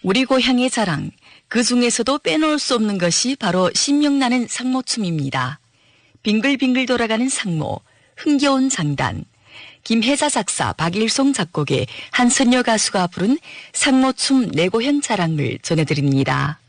우리 고향의 자랑, 그 중에서도 빼놓을 수 없는 것이 바로 신명나는 상모춤입니다. 빙글빙글 돌아가는 상모, 흥겨운 장단, 김혜자 작사, 박일송 작곡의 한선여 가수가 부른 상모춤 내 고향 자랑을 전해드립니다.